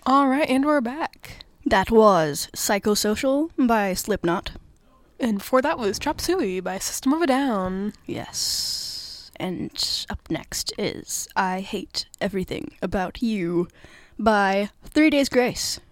Alright, and we're back. That was Psychosocial by Slipknot. And before that was Chop Suey by System of a Down. Yes. And up next is I Hate Everything About You by 3 Days Grace.